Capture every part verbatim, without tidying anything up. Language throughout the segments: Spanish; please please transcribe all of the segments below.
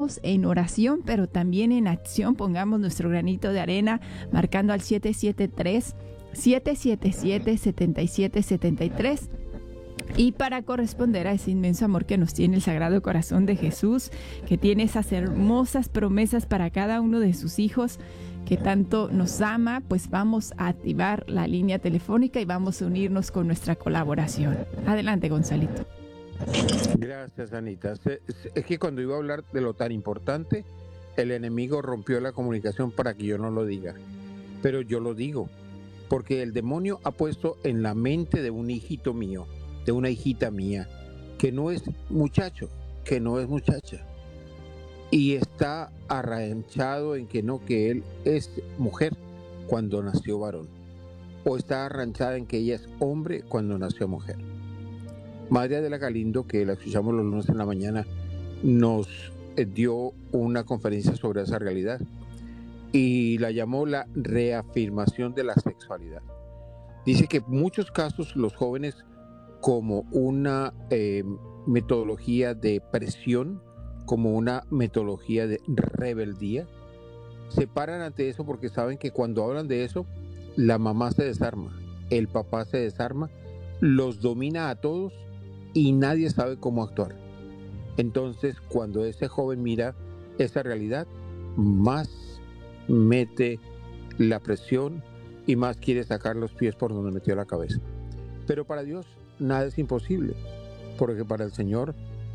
sigamos en oración, pero también en acción. Pongamos nuestro granito de arena marcando al siete siete tres, siete siete siete, siete siete siete tres. Y para corresponder a ese inmenso amor que nos tiene el Sagrado Corazón de Jesús, que tiene esas hermosas promesas para cada uno de sus hijos, que tanto nos ama, pues vamos a activar la línea telefónica y vamos a unirnos con nuestra colaboración. Adelante, Gonzalito. Gracias, Anita. Es que cuando iba a hablar de lo tan importante, el enemigo rompió la comunicación para que yo no lo diga. Pero yo lo digo, porque el demonio ha puesto en la mente de un hijito mío, de una hijita mía, que no es muchacho, que no es muchacha, y está arranchado en que no, que él es mujer cuando nació varón, o está arranchada en que ella es hombre cuando nació mujer. Madre Adela Galindo, que la escuchamos los lunes en la mañana, nos dio una conferencia sobre esa realidad y la llamó la reafirmación de la sexualidad. Dice que en muchos casos los jóvenes, como una eh, metodología de presión, como una metodología de rebeldía, se paran ante eso porque saben que cuando hablan de eso, la mamá se desarma, el papá se desarma, los domina a todos y nadie sabe cómo actuar. Entonces, cuando ese joven mira esa realidad, más mete la presión y más quiere sacar los pies por donde metió la cabeza. Pero para Dios nada es imposible, porque para el Señor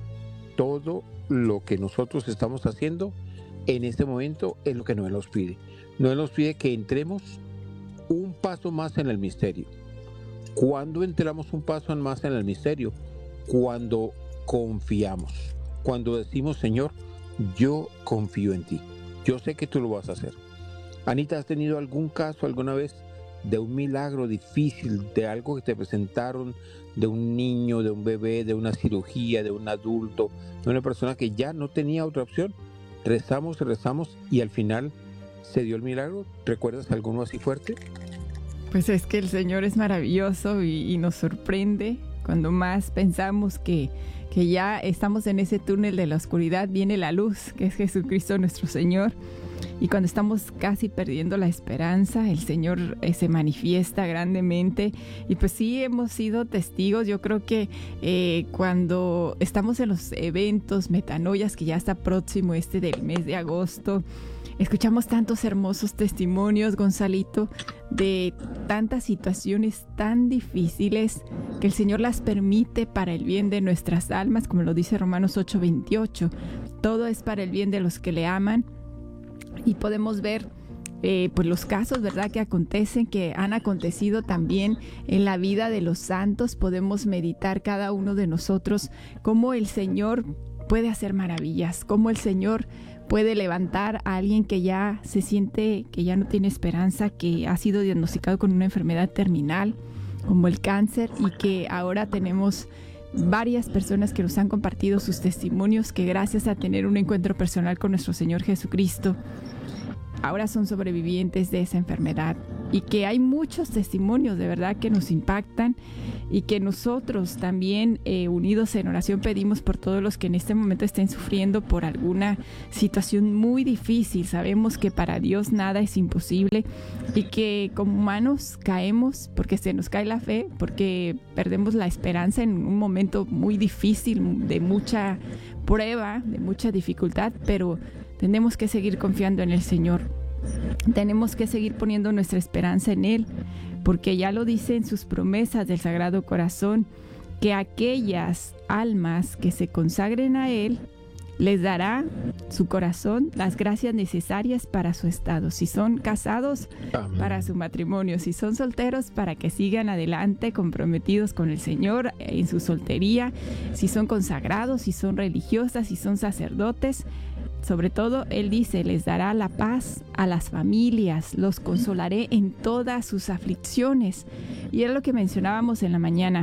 todo lo que nosotros estamos haciendo en este momento es lo que Él nos pide. Él nos pide que entremos un paso más en el misterio. ¿Cuándo entramos un paso más en el misterio? Cuando confiamos, cuando decimos: Señor, yo confío en ti, yo sé que tú lo vas a hacer. Anita, ¿has tenido algún caso alguna vez de un milagro difícil, de algo que te presentaron, de un niño, de un bebé, de una cirugía, de un adulto, de una persona que ya no tenía otra opción? Rezamos, rezamos y al final se dio el milagro. ¿Recuerdas alguno así fuerte? Pues es que el Señor es maravilloso y, y nos sorprende. Cuando más pensamos que, que ya estamos en ese túnel de la oscuridad, viene la luz, que es Jesucristo nuestro Señor. Y cuando estamos casi perdiendo la esperanza, el Señor eh, se manifiesta grandemente. Y pues sí, hemos sido testigos. Yo creo que eh, cuando estamos en los eventos Metanoias, que ya está próximo este del mes de agosto, escuchamos tantos hermosos testimonios, Gonzalito, de tantas situaciones tan difíciles que el Señor las permite para el bien de nuestras almas, como lo dice Romanos ocho veintiocho. Todo es para el bien de los que le aman. Y podemos ver eh, pues los casos, ¿verdad?, que acontecen, que han acontecido también en la vida de los santos. Podemos meditar cada uno de nosotros cómo el Señor puede hacer maravillas, cómo el Señor puede levantar a alguien que ya se siente que ya no tiene esperanza, que ha sido diagnosticado con una enfermedad terminal como el cáncer, y que ahora tenemos varias personas que nos han compartido sus testimonios, que gracias a tener un encuentro personal con nuestro Señor Jesucristo, ahora son sobrevivientes de esa enfermedad. Y que hay muchos testimonios de verdad que nos impactan, y que nosotros también eh, unidos en oración pedimos por todos los que en este momento estén sufriendo por alguna situación muy difícil. Sabemos que para Dios nada es imposible, y que como humanos caemos porque se nos cae la fe, porque perdemos la esperanza en un momento muy difícil, de mucha prueba, de mucha dificultad, pero tenemos que seguir confiando en el Señor. Tenemos que seguir poniendo nuestra esperanza en Él, porque ya lo dice en sus promesas del Sagrado Corazón, que aquellas almas que se consagren a Él, les dará su corazón las gracias necesarias para su estado. Si son casados, Amén, para su matrimonio. Si son solteros, para que sigan adelante comprometidos con el Señor en su soltería. Si son consagrados, si son religiosas, si son sacerdotes. Sobre todo, Él dice, les dará la paz a las familias, los consolaré en todas sus aflicciones. Y es lo que mencionábamos en la mañana.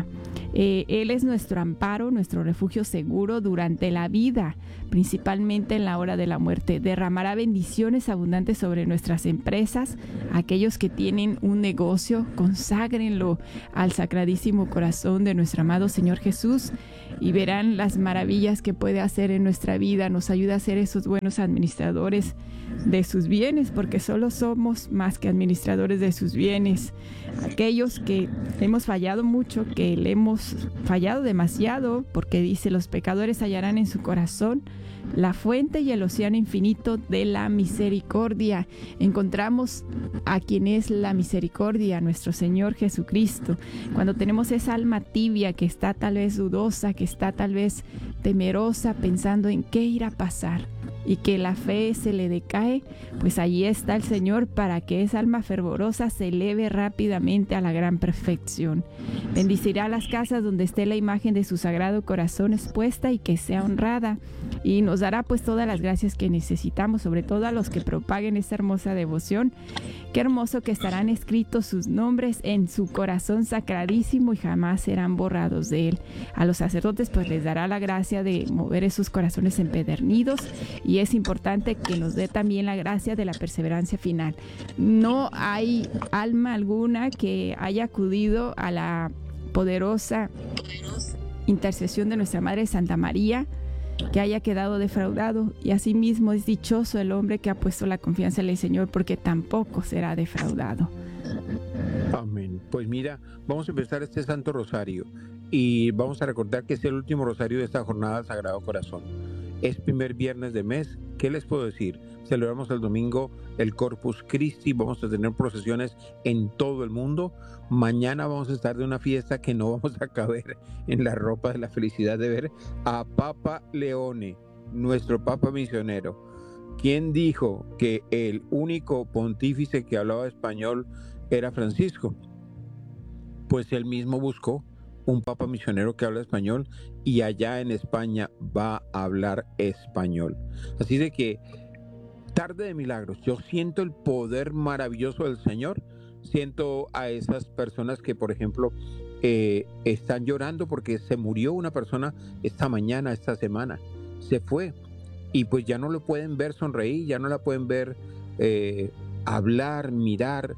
Eh, Él es nuestro amparo, nuestro refugio seguro durante la vida, principalmente en la hora de la muerte. Derramará bendiciones abundantes sobre nuestras empresas. Aquellos que tienen un negocio, conságrenlo al Sacradísimo Corazón de nuestro amado Señor Jesús y verán las maravillas que puede hacer en nuestra vida. Nos ayuda a ser esos buenos administradores de sus bienes, porque solo somos más que administradores de sus bienes. Aquellos que hemos fallado mucho, que le hemos fallado demasiado, porque dice, los pecadores hallarán en su corazón la fuente y el océano infinito de la misericordia. Encontramos a quien es la misericordia, nuestro Señor Jesucristo. Cuando tenemos esa alma tibia que está tal vez dudosa, que está tal vez temerosa, pensando en qué irá a pasar, y que la fe se le decae, pues allí está el Señor para que esa alma fervorosa se eleve rápidamente a la gran perfección. Bendicirá las casas donde esté la imagen de su sagrado corazón expuesta y que sea honrada, y nos dará pues todas las gracias que necesitamos, sobre todo a los que propaguen esta hermosa devoción. Qué hermoso que estarán escritos sus nombres en su corazón sacradísimo y jamás serán borrados de él. A los sacerdotes pues les dará la gracia de mover esos corazones empedernidos, y es importante que nos dé también la gracia de la perseverancia final. No hay alma alguna que haya acudido a la poderosa intercesión de nuestra Madre Santa María que haya quedado defraudado, y asimismo es dichoso el hombre que ha puesto la confianza en el Señor, porque tampoco será defraudado. Amén. Pues mira, vamos a empezar este Santo Rosario y vamos a recordar que es el último rosario de esta jornada del Sagrado Corazón. Es primer viernes de mes. ¿Qué les puedo decir? Celebramos el domingo el Corpus Christi. Vamos a tener procesiones en todo el mundo. Mañana vamos a estar de una fiesta que no vamos a caber en la ropa de la felicidad de ver a Papa Leone, nuestro Papa misionero. ¿Quién dijo que el único pontífice que hablaba español era Francisco? Pues él mismo buscó un papa misionero que habla español, y allá en España va a hablar español. Así de que, tarde de milagros, yo siento el poder maravilloso del Señor. Siento a esas personas que, por ejemplo, eh, están llorando porque se murió una persona esta mañana, esta semana, se fue, y pues ya no lo pueden ver sonreír, ya no la pueden ver eh, hablar, mirar,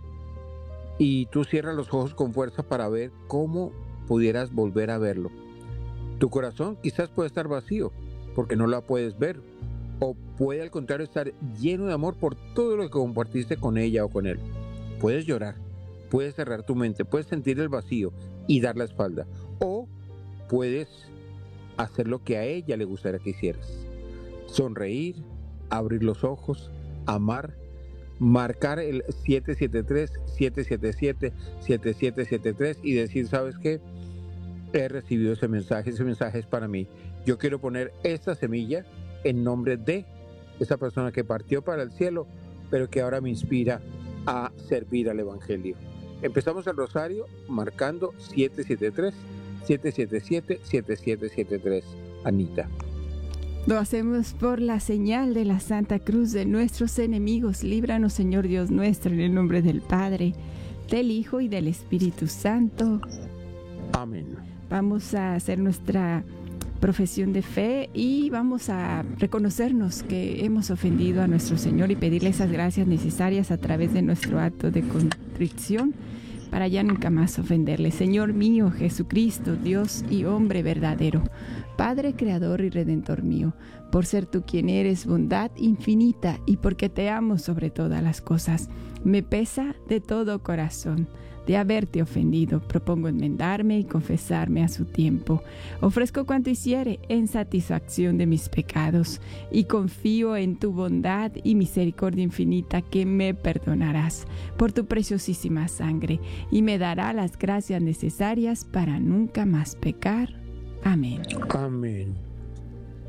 y tú cierras los ojos con fuerza para ver cómo pudieras volver a verlo. Tu corazón quizás puede estar vacío porque no la puedes ver, o puede al contrario estar lleno de amor por todo lo que compartiste con ella o con él. Puedes llorar, puedes cerrar tu mente, puedes sentir el vacío y dar la espalda, o puedes hacer lo que a ella le gustaría que hicieras: sonreír, abrir los ojos, amar, marcar el siete siete tres, siete siete siete, siete siete siete tres y decir, ¿sabes qué? He recibido ese mensaje, ese mensaje es para mí. Yo quiero poner esta semilla en nombre de esa persona que partió para el cielo, pero que ahora me inspira a servir al Evangelio. Empezamos el rosario marcando siete siete tres, siete siete siete, siete siete siete tres. Anita. Lo hacemos por la señal de la Santa Cruz de nuestros enemigos. Líbranos, Señor Dios nuestro, en el nombre del Padre, del Hijo y del Espíritu Santo. Amén. Vamos a hacer nuestra profesión de fe y vamos a reconocernos que hemos ofendido a nuestro Señor y pedirle esas gracias necesarias a través de nuestro acto de contrición para ya nunca más ofenderle. Señor mío, Jesucristo, Dios y hombre verdadero, Padre creador y redentor mío, por ser tú quien eres bondad infinita y porque te amo sobre todas las cosas, me pesa de todo corazón de haberte ofendido. Propongo enmendarme y confesarme a su tiempo. Ofrezco cuanto hiciere en satisfacción de mis pecados y confío en tu bondad y misericordia infinita, que me perdonarás por tu preciosísima sangre y me dará las gracias necesarias para nunca más pecar. Amén. Amén.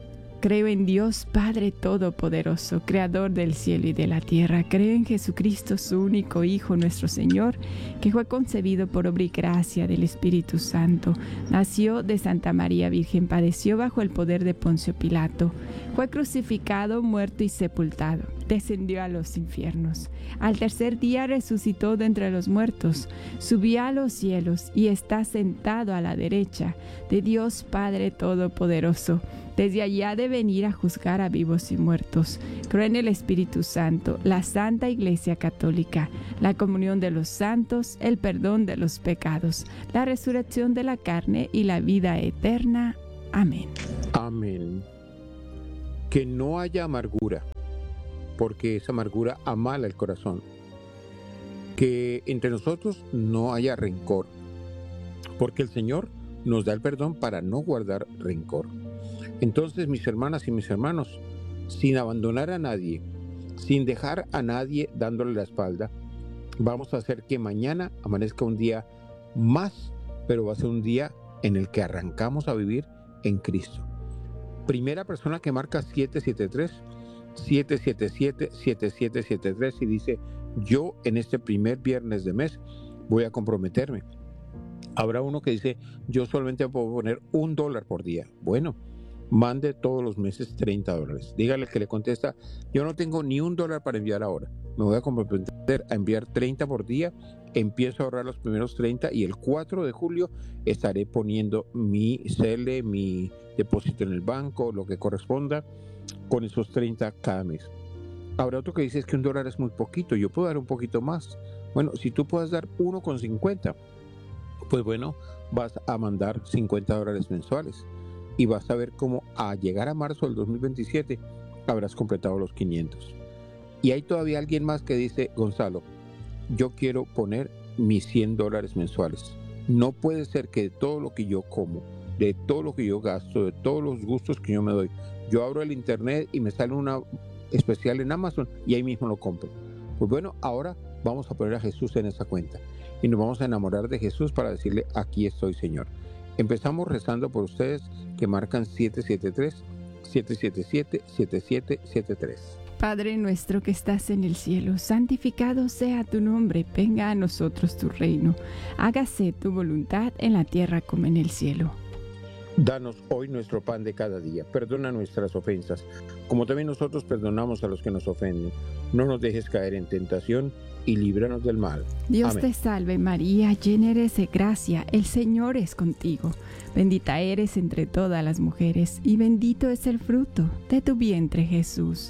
Creo en Dios Padre Todopoderoso, Creador del cielo y de la tierra. Creo en Jesucristo, su único Hijo, nuestro Señor, que fue concebido por obra y gracia del Espíritu Santo. Nació de Santa María Virgen, padeció bajo el poder de Poncio Pilato. Fue crucificado, muerto y sepultado. Descendió a los infiernos. Al tercer día resucitó de entre los muertos. Subió a los cielos y está sentado a la derecha de Dios Padre Todopoderoso. Desde allá ha de venir a juzgar a vivos y muertos. Creo en el Espíritu Santo, la Santa Iglesia Católica, la comunión de los santos, el perdón de los pecados, la resurrección de la carne y la vida eterna. Amén. Amén. Que no haya amargura, porque esa amargura amala el corazón. Que entre nosotros no haya rencor, porque el Señor nos da el perdón para no guardar rencor. Entonces, mis hermanas y mis hermanos, sin abandonar a nadie, sin dejar a nadie dándole la espalda, vamos a hacer que mañana amanezca un día más, pero va a ser un día en el que arrancamos a vivir en Cristo. Primera persona que marca siete siete tres, siete siete siete, siete siete siete tres y dice: yo en este primer viernes de mes voy a comprometerme. Habrá uno que dice: yo solamente puedo poner un dólar por día. Bueno, mande todos los meses treinta dólares. Dígale que le contesta: yo no tengo ni un dólar para enviar ahora. Me voy a comprometer a enviar treinta por día. Empiezo a ahorrar los primeros treinta y el cuatro de julio estaré poniendo mi C L, mi depósito en el banco, lo que corresponda, con esos treinta cada mes. Habrá otro que dice: es que un dólar es muy poquito, yo puedo dar un poquito más. Bueno, si tú puedes dar uno con cincuenta, pues bueno, vas a mandar cincuenta dólares mensuales. Y vas a ver cómo a llegar a marzo del dos mil veintisiete habrás completado los quinientos. Y hay todavía alguien más que dice: Gonzalo, yo quiero poner mis cien dólares mensuales. No puede ser que de todo lo que yo como, de todo lo que yo gasto, de todos los gustos que yo me doy, yo abro el internet y me sale una especial en Amazon y ahí mismo lo compro. Pues bueno, ahora vamos a poner a Jesús en esa cuenta y nos vamos a enamorar de Jesús para decirle: aquí estoy, Señor. Empezamos rezando por ustedes que marcan siete siete tres, siete siete siete, siete siete siete tres. Padre nuestro que estás en el cielo, santificado sea tu nombre, venga a nosotros tu reino. Hágase tu voluntad en la tierra como en el cielo. Danos hoy nuestro pan de cada día. Perdona nuestras ofensas, como también nosotros perdonamos a los que nos ofenden. No nos dejes caer en tentación y líbranos del mal. Dios Amén. te salve María, llena eres de gracia, el Señor es contigo. Bendita eres entre todas las mujeres y bendito es el fruto de tu vientre, Jesús.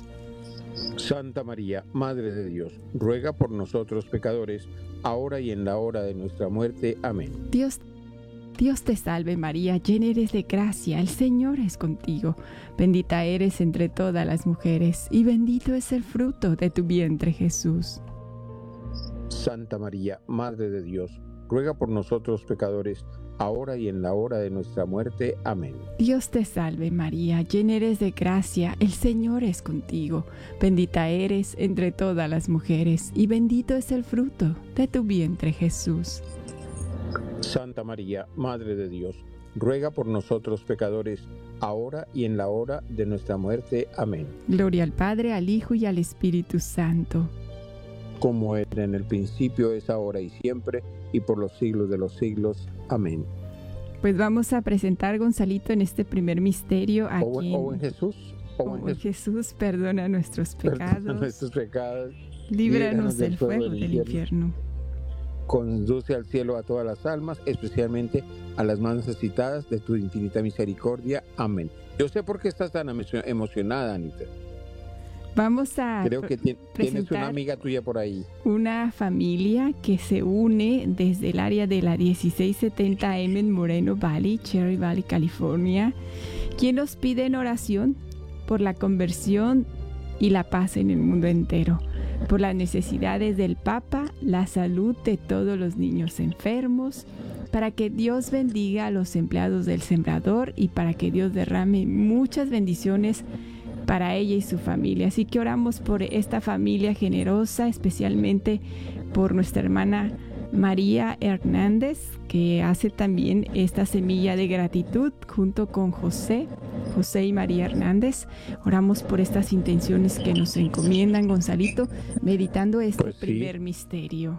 Santa María, Madre de Dios, ruega por nosotros pecadores, ahora y en la hora de nuestra muerte. Amén. Dios Dios te salve María, llena eres de gracia, el Señor es contigo. Bendita eres entre todas las mujeres y bendito es el fruto de tu vientre, Jesús. Santa María, Madre de Dios, ruega por nosotros pecadores, ahora y en la hora de nuestra muerte. Amén. Dios te salve María, llena eres de gracia, el Señor es contigo. Bendita eres entre todas las mujeres y bendito es el fruto de tu vientre, Jesús. Santa María, Madre de Dios, ruega por nosotros pecadores, ahora y en la hora de nuestra muerte. Amén. Gloria al Padre, al Hijo y al Espíritu Santo. Como era en el principio, es ahora y siempre, y por los siglos de los siglos. Amén. Pues vamos a presentar, Gonzalito, en este primer misterio a o, quien... o en Jesús. O, o en en Jesús. Jesús, perdona nuestros pecados. Perdona nuestros pecados. Líbranos del fuego del infierno. infierno. Conduce al cielo a todas las almas, especialmente a las más necesitadas de tu infinita misericordia. Amén. Yo sé por qué estás tan emocionada, Anita. Vamos a Creo que t- tienes una amiga tuya por ahí. Una familia que se une desde el área de la dieciséis setenta M en Moreno Valley, Cherry Valley, California, quien nos pide en oración por la conversión y la paz en el mundo entero, por las necesidades del Papa, la salud de todos los niños enfermos, para que Dios bendiga a los empleados del Sembrador y para que Dios derrame muchas bendiciones para ella y su familia. Así que oramos por esta familia generosa, especialmente por nuestra hermana María Hernández, que hace también esta semilla de gratitud junto con José, José y María Hernández. Oramos por estas intenciones que nos encomiendan, Gonzalito, meditando este Pues sí. primer misterio.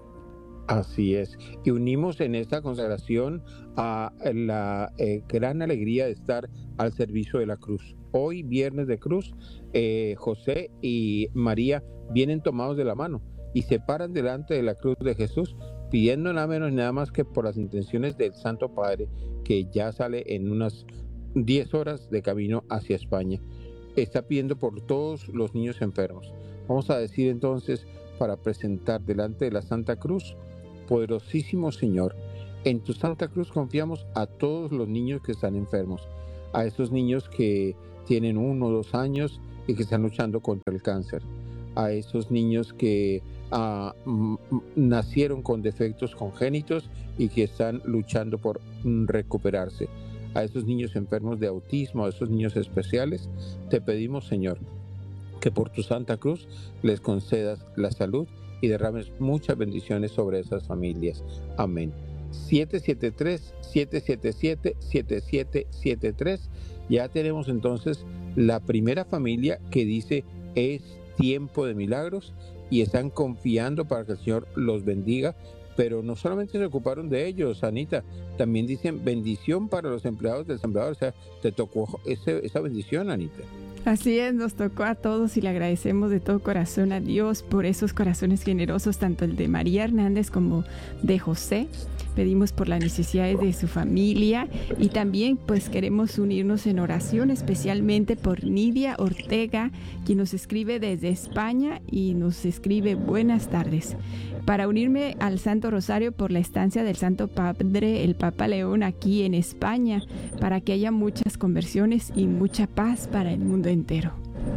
Así es. Y unimos en esta consagración a la eh, gran alegría de estar al servicio de la cruz. Hoy, viernes de cruz, eh, José y María vienen tomados de la mano y se paran delante de la cruz de Jesús, pidiendo nada menos y nada más que por las intenciones del Santo Padre, que ya sale en unas diez horas de camino hacia España. Está pidiendo por todos los niños enfermos. Vamos a decir entonces, para presentar delante de la Santa Cruz: poderosísimo Señor, en tu Santa Cruz confiamos a todos los niños que están enfermos, a esos niños que tienen uno o dos años y que están luchando contra el cáncer, a esos niños que ah, m- m- nacieron con defectos congénitos y que están luchando por mm, recuperarse, a esos niños enfermos de autismo, a esos niños especiales. Te pedimos, Señor, que por tu Santa Cruz les concedas la salud y derrames muchas bendiciones sobre esas familias. Amén. siete siete tres, siete siete siete, siete siete siete tres. Ya tenemos entonces la primera familia que dice: es tiempo de milagros, y están confiando para que el Señor los bendiga. Pero no solamente se ocuparon de ellos, Anita, también dicen bendición para los empleados del sembrador. O sea, te tocó ese, esa bendición, Anita. Así es, nos tocó a todos y le agradecemos de todo corazón a Dios por esos corazones generosos, tanto el de María Hernández como de José. Pedimos por las necesidades de su familia y también pues queremos unirnos en oración, especialmente por Nidia Ortega, quien nos escribe desde España y nos escribe: buenas tardes. Para unirme al Santo Rosario por la estancia del Santo Padre, el Papa León, aquí en España, para que haya muchas conversiones y mucha paz para el mundo entero.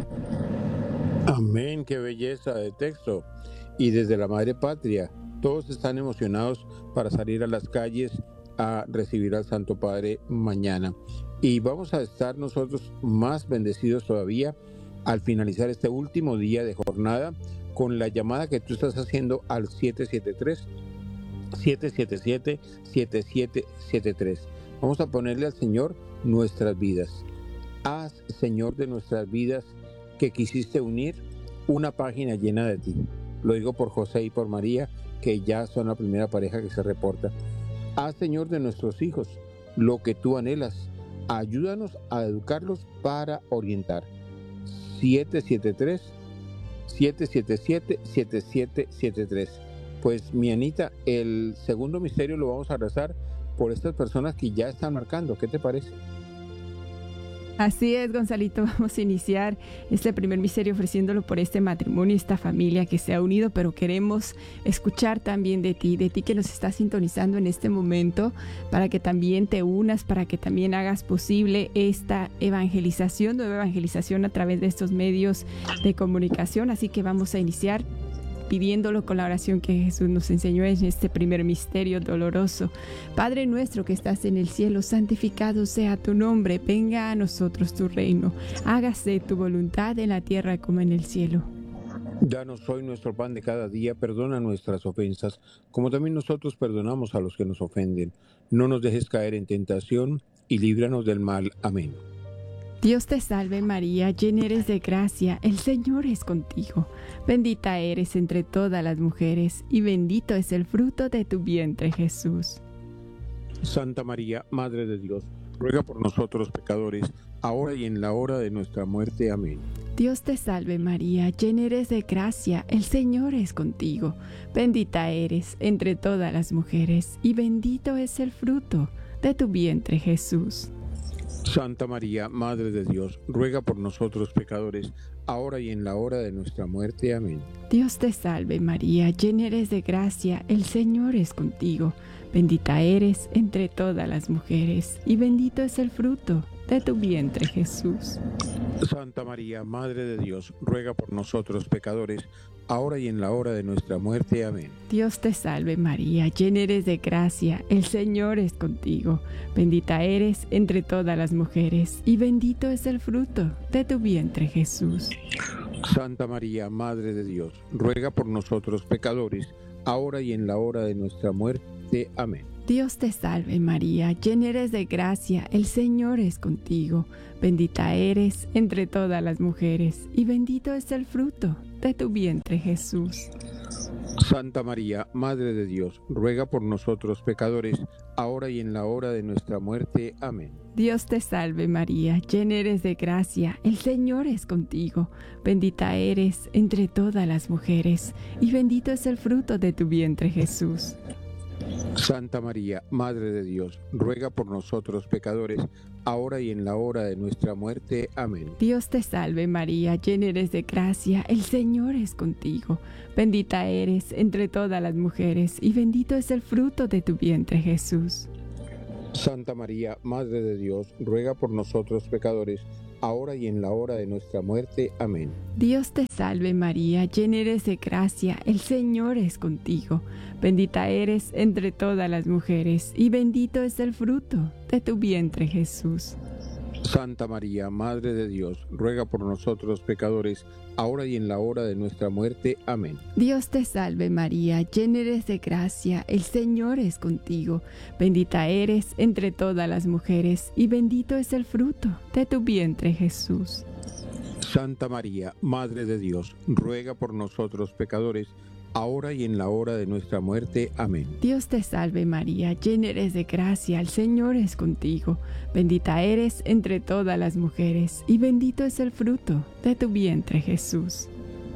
Amén, qué belleza de texto. Y desde la Madre Patria, todos están emocionados para salir a las calles a recibir al Santo Padre mañana. Y vamos a estar nosotros más bendecidos todavía al finalizar este último día de jornada con la llamada que tú estás haciendo al siete siete tres, siete siete siete, siete siete siete tres. Vamos a ponerle al Señor nuestras vidas. Haz, Señor, de nuestras vidas que quisiste unir una página llena de ti. Lo digo por José y por María, que ya son la primera pareja que se reporta. Haz, Señor, de nuestros hijos lo que tú anhelas. Ayúdanos a educarlos para orientar. siete siete tres, siete siete siete, siete siete siete tres. Pues, mi Anita, el segundo misterio lo vamos a rezar por estas personas que ya están marcando. ¿Qué te parece? Así es, Gonzalito, vamos a iniciar este primer misterio ofreciéndolo por este matrimonio, esta familia que se ha unido, pero queremos escuchar también de ti, de ti que nos estás sintonizando en este momento, para que también te unas, para que también hagas posible esta evangelización, nueva evangelización a través de estos medios de comunicación. Así que vamos a iniciar pidiéndolo con la oración que Jesús nos enseñó en este primer misterio doloroso. Padre nuestro que estás en el cielo, santificado sea tu nombre, venga a nosotros tu reino, hágase tu voluntad en la tierra como en el cielo. Danos hoy nuestro pan de cada día, perdona nuestras ofensas, como también nosotros perdonamos a los que nos ofenden. No nos dejes caer en tentación y líbranos del mal. Amén. Dios te salve María, llena eres de gracia, el Señor es contigo. Bendita eres entre todas las mujeres, y bendito es el fruto de tu vientre, Jesús. Santa María, Madre de Dios, ruega por nosotros pecadores, ahora y en la hora de nuestra muerte. Amén. Dios te salve María, llena eres de gracia, el Señor es contigo. Bendita eres entre todas las mujeres, y bendito es el fruto de tu vientre, Jesús. Santa María, Madre de Dios, ruega por nosotros pecadores, ahora y en la hora de nuestra muerte. Amén. Dios te salve María, llena eres de gracia, el Señor es contigo. Bendita eres entre todas las mujeres, y bendito es el fruto de tu vientre, Jesús. Santa María, Madre de Dios, ruega por nosotros pecadores, ahora y en la hora de nuestra muerte. Amén. Dios te salve María, llena eres de gracia, el Señor es contigo. Bendita eres entre todas las mujeres, y bendito es el fruto de tu vientre, Jesús. Santa María, Madre de Dios, ruega por nosotros pecadores, ahora y en la hora de nuestra muerte. Amén. Dios te salve María, llena eres de gracia, el Señor es contigo. Bendita eres entre todas las mujeres, y bendito es el fruto de tu vientre Jesús. Santa María, Madre de Dios, ruega por nosotros pecadores, ahora y en la hora de nuestra muerte. Amén. Dios te salve María, llena eres de gracia, el Señor es contigo. Bendita eres entre todas las mujeres, y bendito es el fruto de tu vientre Jesús. Santa María, Madre de Dios, ruega por nosotros pecadores, ahora y en la hora de nuestra muerte. Amén. Dios te salve María, llena eres de gracia, el Señor es contigo. Bendita eres entre todas las mujeres, y bendito es el fruto de tu vientre Jesús. Santa María, Madre de Dios, ruega por nosotros pecadores, ahora y en la hora de nuestra muerte. Amén. Dios te salve María, llena eres de gracia, el Señor es contigo. Bendita eres entre todas las mujeres, y bendito es el fruto de tu vientre Jesús. Santa María, Madre de Dios, ruega por nosotros pecadores, ahora y en la hora de nuestra muerte. Amén. Dios te salve María, llena eres de gracia, el Señor es contigo. Bendita eres entre todas las mujeres, y bendito es el fruto de tu vientre Jesús. Santa María, Madre de Dios, ruega por nosotros pecadores, ahora y en la hora de nuestra muerte. Amén. Dios te salve María, llena eres de gracia, el Señor es contigo. Bendita eres entre todas las mujeres, y bendito es el fruto de tu vientre Jesús.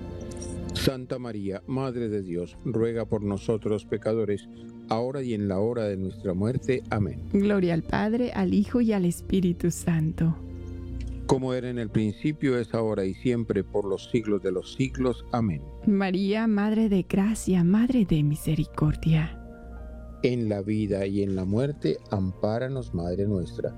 Santa María, Madre de Dios, ruega por nosotros pecadores, ahora y en la hora de nuestra muerte. Amén. Gloria al Padre, al Hijo y al Espíritu Santo. Como era en el principio, es ahora y siempre, por los siglos de los siglos. Amén. María, Madre de gracia, Madre de misericordia. En la vida y en la muerte, ampáranos, Madre nuestra.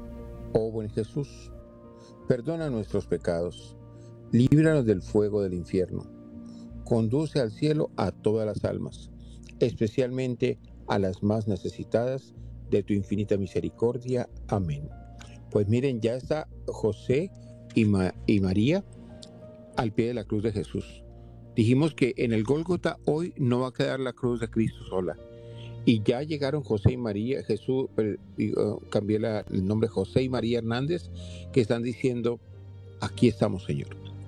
Oh buen Jesús, perdona nuestros pecados, líbranos del fuego del infierno, conduce al cielo a todas las almas, especialmente a las más necesitadas de tu infinita misericordia. Amén. Pues miren, ya está José y, Ma- y María al pie de la cruz de Jesús. Dijimos que en el Gólgota hoy no va a quedar la cruz de Cristo sola. Y ya llegaron José y María, Jesús, eh, digo, cambié la, el nombre, José y María Hernández, que están diciendo, aquí estamos, Señor.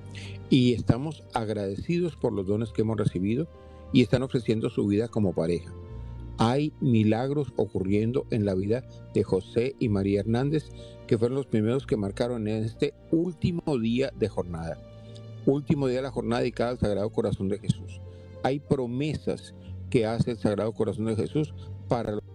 Y estamos agradecidos por los dones que hemos recibido y están ofreciendo su vida como pareja. Hay milagros ocurriendo en la vida de José y María Hernández, que fueron los primeros que marcaron en este último día de jornada. Último día de la jornada dedicada al Sagrado Corazón de Jesús. Hay promesas que hace el Sagrado Corazón de Jesús para los...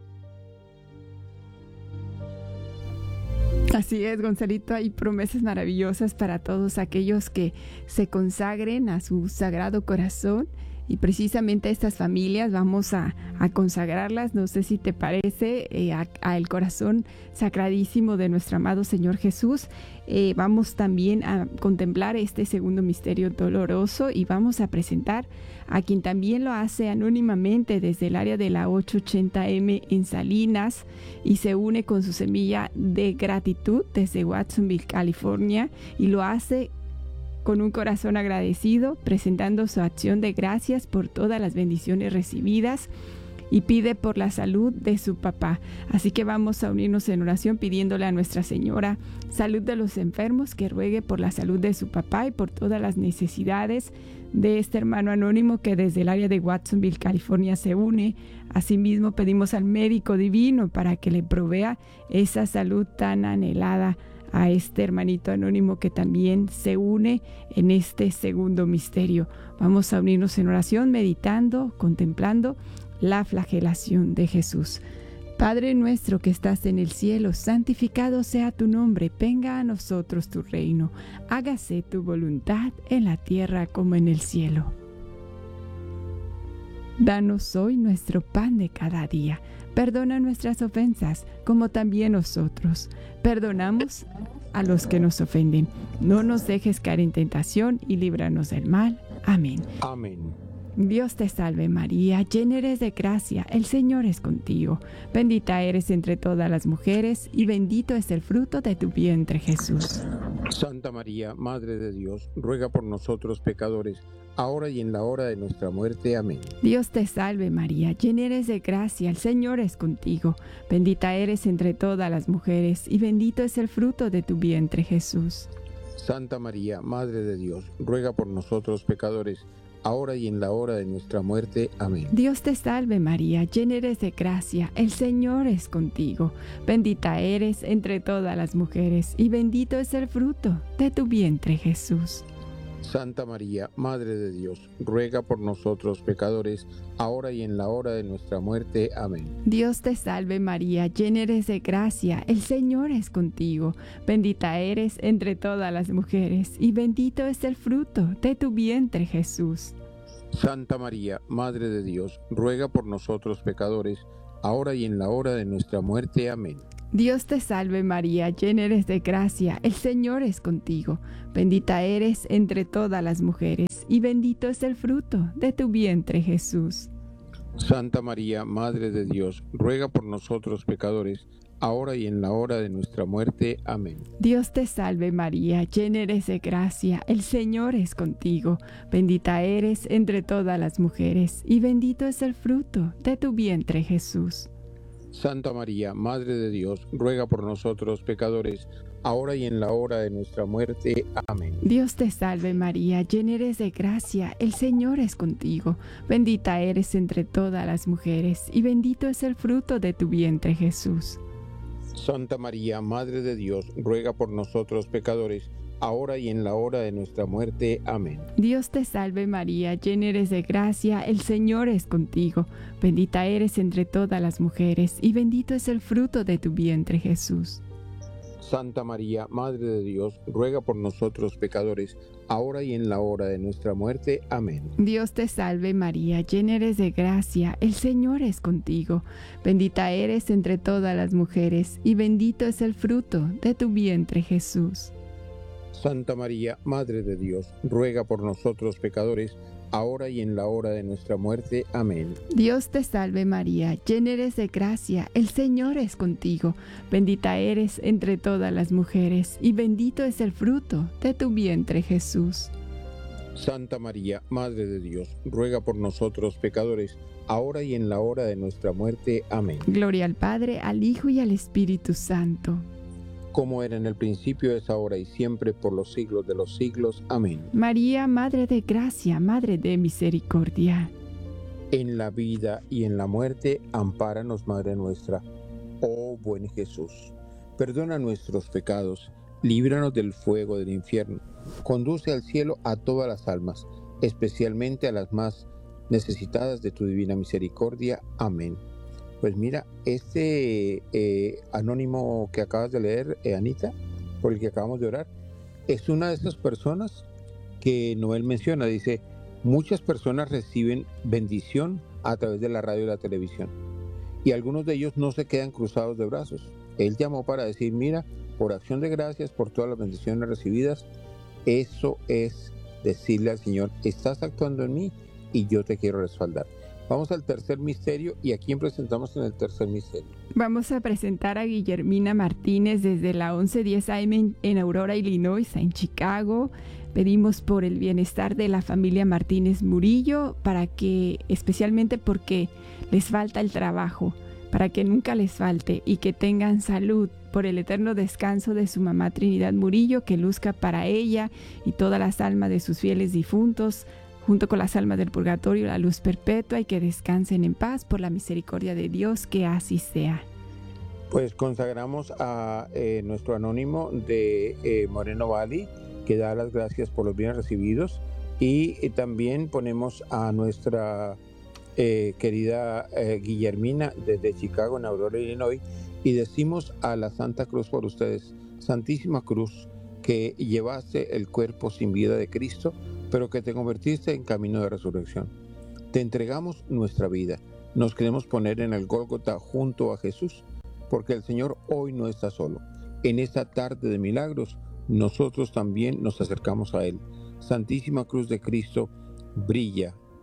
Así es, Gonzalito, hay promesas maravillosas para todos aquellos que se consagren a su Sagrado Corazón. Y precisamente estas familias vamos a, a consagrarlas, no sé si te parece, eh, a, a el corazón sacradísimo de nuestro amado Señor Jesús. Eh, vamos también a contemplar este segundo misterio doloroso y vamos a presentar a quien también lo hace anónimamente desde el área de la ochocientos ochenta eme en Salinas y se une con su semilla de gratitud desde Watsonville, California, y lo hace con un corazón agradecido, presentando su acción de gracias por todas las bendiciones recibidas y pide por la salud de su papá. Así que vamos a unirnos en oración pidiéndole a Nuestra Señora salud de los enfermos, que ruegue por la salud de su papá y por todas las necesidades de este hermano anónimo que desde el área de Watsonville, California, se une. Asimismo pedimos al médico divino para que le provea esa salud tan anhelada a este hermanito anónimo que también se une en este segundo misterio. Vamos a unirnos en oración, meditando, contemplando la flagelación de Jesús. Padre nuestro que estás en el cielo, santificado sea tu nombre, venga a nosotros tu reino, hágase tu voluntad en la tierra como en el cielo. Danos hoy nuestro pan de cada día. Perdona nuestras ofensas, como también nosotros perdonamos a los que nos ofenden. No nos dejes caer en tentación y líbranos del mal. Amén. Amén. Dios te salve María, llena eres de gracia, el Señor es contigo. Bendita eres entre todas las mujeres y bendito es el fruto de tu vientre Jesús. Santa María, Madre de Dios, ruega por nosotros pecadores, ahora y en la hora de nuestra muerte. Amén. Dios te salve María, llena eres de gracia, el Señor es contigo. Bendita eres entre todas las mujeres y bendito es el fruto de tu vientre Jesús. Santa María, Madre de Dios, ruega por nosotros pecadores, ahora y en la hora de nuestra muerte. Amén. Dios te salve María, llena eres de gracia, el Señor es contigo. Bendita eres entre todas las mujeres y bendito es el fruto de tu vientre Jesús. Santa María, Madre de Dios, ruega por nosotros pecadores, ahora y en la hora de nuestra muerte. Amén. Dios te salve María, llena eres de gracia, el Señor es contigo. Bendita eres entre todas las mujeres y bendito es el fruto de tu vientre Jesús. Santa María, Madre de Dios, ruega por nosotros pecadores, ahora y en la hora de nuestra muerte. Amén. Dios te salve María, llena eres de gracia, el Señor es contigo. Bendita eres entre todas las mujeres y bendito es el fruto de tu vientre Jesús. Santa María, Madre de Dios, ruega por nosotros pecadores, ahora y en la hora de nuestra muerte. Amén. Dios te salve María, llena eres de gracia, el Señor es contigo. Bendita eres entre todas las mujeres y bendito es el fruto de tu vientre Jesús. Santa María, Madre de Dios, ruega por nosotros pecadores, ahora y en la hora de nuestra muerte. Amén. Dios te salve María, llena eres de gracia, el Señor es contigo. Bendita eres entre todas las mujeres y bendito es el fruto de tu vientre Jesús. Santa María, Madre de Dios, ruega por nosotros pecadores, ahora y en la hora de nuestra muerte. Amén. Dios te salve María, llena eres de gracia, el Señor es contigo. Bendita eres entre todas las mujeres y bendito es el fruto de tu vientre Jesús. Santa María, Madre de Dios, ruega por nosotros pecadores, ahora y en la hora de nuestra muerte. Amén. Dios te salve María, llena eres de gracia, el Señor es contigo. Bendita eres entre todas las mujeres y bendito es el fruto de tu vientre Jesús. Santa María, Madre de Dios, ruega por nosotros pecadores, ahora y en la hora de nuestra muerte. Amén. Dios te salve María, llena eres de gracia, el Señor es contigo. Bendita eres entre todas las mujeres y bendito es el fruto de tu vientre Jesús. Santa María, Madre de Dios, ruega por nosotros pecadores, ahora y en la hora de nuestra muerte. Amén. Gloria al Padre, al Hijo y al Espíritu Santo. Como era en el principio, es ahora y siempre, por los siglos de los siglos. Amén. María, Madre de Gracia, Madre de Misericordia. En la vida y en la muerte, ampáranos, Madre nuestra. Oh buen Jesús, perdona nuestros pecados, líbranos del fuego del infierno, conduce al cielo a todas las almas, especialmente a las más necesitadas de tu divina misericordia. Amén. Pues mira, este eh, anónimo que acabas de leer, eh, Anita, por el que acabamos de orar, es una de esas personas que Noel menciona. Dice, muchas personas reciben bendición a través de la radio y la televisión, y algunos de ellos no se quedan cruzados de brazos. Él llamó para decir, mira, por acción de gracias, por todas las bendiciones recibidas, eso es decirle al Señor, estás actuando en mí y yo te quiero respaldar. Vamos al tercer misterio. ¿Y a quién presentamos en el tercer misterio? Vamos a presentar a Guillermina Martínez desde la once diez A M en, en Aurora, Illinois, en Chicago. Pedimos por el bienestar de la familia Martínez Murillo, para que, especialmente porque les falta el trabajo, para que nunca les falte y que tengan salud, por el eterno descanso de su mamá Trinidad Murillo, que luzca para ella y todas las almas de sus fieles difuntos, junto con las almas del purgatorio, la luz perpetua, y que descansen en paz por la misericordia de Dios, que así sea. Pues consagramos a eh, nuestro anónimo de eh, Moreno Valley, que da las gracias por los bienes recibidos, y eh, también ponemos a nuestra eh, querida eh, Guillermina desde Chicago, en Aurora, Illinois, y decimos a la Santa Cruz por ustedes, Santísima Cruz, que llevaste el cuerpo sin vida de Cristo, pero que te convertiste en camino de resurrección. Te entregamos nuestra vida. Nos queremos poner en el Gólgota junto a Jesús, porque el Señor hoy no está solo. En esta tarde de milagros, nosotros también nos acercamos a Él. Santísima Cruz de Cristo, brilla,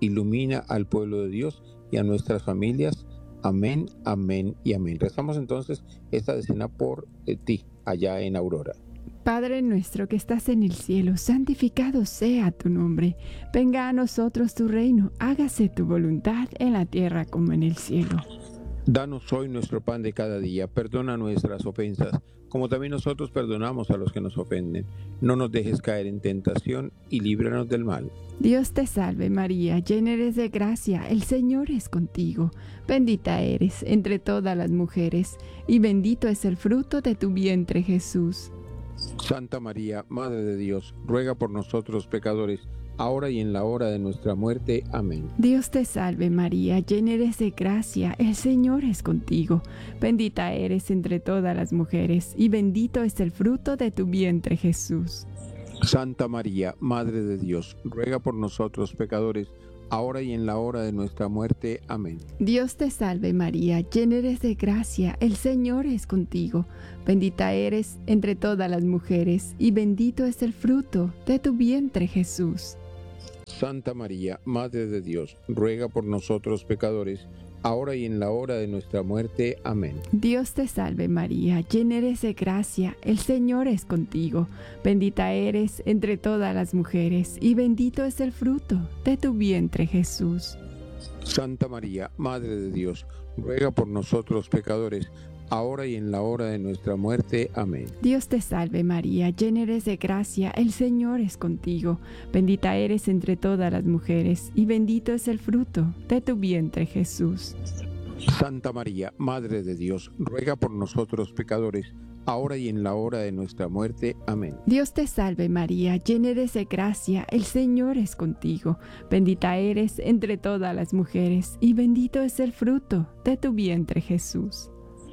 ilumina al pueblo de Dios y a nuestras familias. Amén, amén y amén. Rezamos entonces esta decena por eh, ti, allá en Aurora. Padre nuestro que estás en el cielo, santificado sea tu nombre. Venga a nosotros tu reino, hágase tu voluntad en la tierra como en el cielo. Danos hoy nuestro pan de cada día, perdona nuestras ofensas, como también nosotros perdonamos a los que nos ofenden. No nos dejes caer en tentación y líbranos del mal. Dios te salve María, llena eres de gracia, el Señor es contigo. Bendita eres entre todas las mujeres, y bendito es el fruto de tu vientre Jesús. Santa María, Madre de Dios, ruega por nosotros pecadores, ahora y en la hora de nuestra muerte. Amén. Dios te salve María, llena eres de gracia, el Señor es contigo. Bendita eres entre todas las mujeres, y bendito es el fruto de tu vientre Jesús. Santa María, Madre de Dios, ruega por nosotros pecadores, ahora y en la hora de nuestra muerte. Amén. Dios te salve María, llena eres de gracia, el Señor es contigo. Bendita eres entre todas las mujeres, y bendito es el fruto de tu vientre Jesús. Santa María, Madre de Dios, ruega por nosotros pecadores, ahora y en la hora de nuestra muerte. Amén. Dios te salve María, llena eres de gracia, el Señor es contigo. Bendita eres entre todas las mujeres, y bendito es el fruto de tu vientre Jesús. Santa María, Madre de Dios, ruega por nosotros pecadores, ahora y en la hora de nuestra muerte. Amén. Dios te salve María, llena eres de gracia, el Señor es contigo. Bendita eres entre todas las mujeres, y bendito es el fruto de tu vientre Jesús. Santa María, Madre de Dios, ruega por nosotros pecadores, ahora y en la hora de nuestra muerte. Amén. Dios te salve María, llena eres de gracia, el Señor es contigo. Bendita eres entre todas las mujeres, y bendito es el fruto de tu vientre Jesús.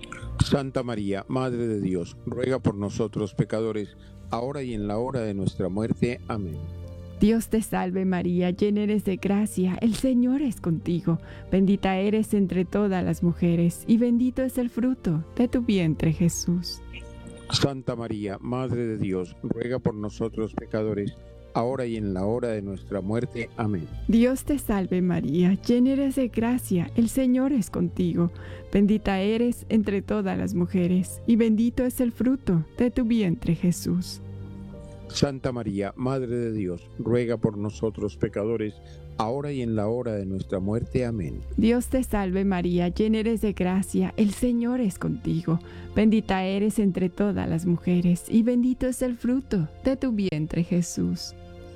Santa María, Madre de Dios, ruega por nosotros pecadores, ahora y en la hora de nuestra muerte. Amén. Dios te salve María, llena eres de gracia, el Señor es contigo. Bendita eres entre todas las mujeres, y bendito es el fruto de tu vientre Jesús. Santa María, Madre de Dios, ruega por nosotros pecadores, ahora y en la hora de nuestra muerte. Amén. Dios te salve María, llena eres de gracia, el Señor es contigo. Bendita eres entre todas las mujeres, y bendito es el fruto de tu vientre Jesús. Santa María, Madre de Dios, ruega por nosotros pecadores, ahora y en la hora de nuestra muerte. Amén. Dios te salve María, llena eres de gracia, el Señor es contigo. Bendita eres entre todas las mujeres, y bendito es el fruto de tu vientre Jesús.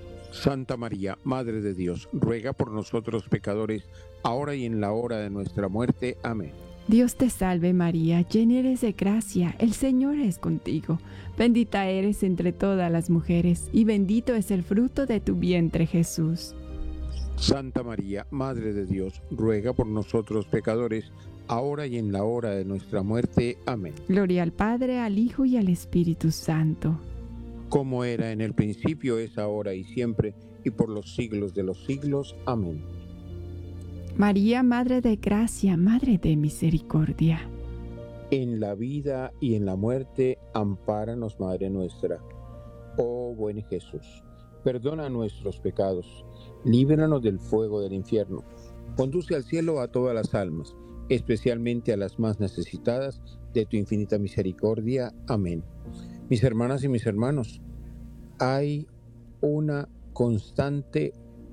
Santa María, Madre de Dios, ruega por nosotros pecadores, ahora y en la hora de nuestra muerte. Amén. Dios te salve María, llena eres de gracia, el Señor es contigo. Bendita eres entre todas las mujeres, y bendito es el fruto de tu vientre Jesús. Santa María, Madre de Dios, ruega por nosotros pecadores, ahora y en la hora de nuestra muerte. Amén. Gloria al Padre, al Hijo y al Espíritu Santo. Como era en el principio, es ahora y siempre, y por los siglos de los siglos. Amén. María, Madre de Gracia, Madre de Misericordia. En la vida y en la muerte, ampáranos, Madre nuestra. Oh buen Jesús, perdona nuestros pecados, líbranos del fuego del infierno, conduce al cielo a todas las almas, especialmente a las más necesitadas de tu infinita misericordia. Amén. Mis hermanas y mis hermanos, hay una constante